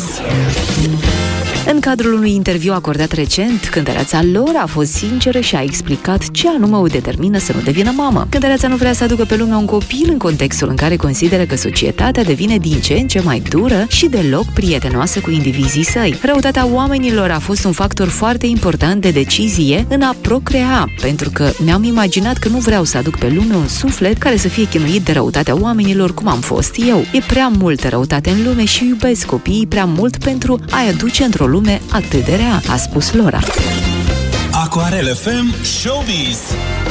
În cadrul unui interviu acordat recent, cântăreața Lora a fost sinceră și a explicat ce anume o determină să nu devină mamă. Cântăreața nu vrea să aducă pe lume un copil în contextul în care consideră că societatea devine din ce în ce mai dură și deloc prietenoasă cu indivizii săi. Răutatea oamenilor a fost un factor foarte important de decizie în a procrea, pentru că mi-am imaginat că nu vreau să aduc pe lume un suflet care să fie chinuit de răutatea oamenilor cum am fost eu. E prea multă răutate în lume și iubesc copiii prea mult pentru a-i aduce într-o lume atât de rea, a spus Lora. Aquarel FM Showbiz.